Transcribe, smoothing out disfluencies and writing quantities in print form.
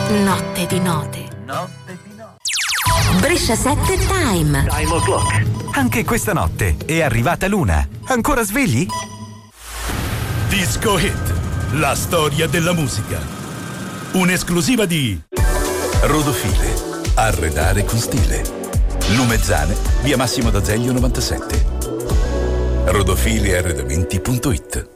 Notte di note. Notte di note. Brescia 7 Time. Time o'clock. Anche questa notte è arrivata Luna. Ancora svegli? Disco Hit, la storia della musica. Un'esclusiva di Rodofile, arredare con stile. Lumezzane, via Massimo d'Azeglio 97. Rodofilearredamenti.it.